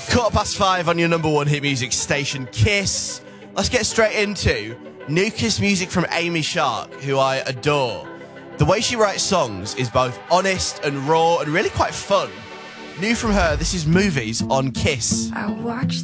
5:15 on your number one hit music station, Kiss. Let's get straight into new Kiss music from Amy Shark, who I adore. The way she writes songs is both honest and raw and really quite fun. New from her, this is Movies on Kiss. I watched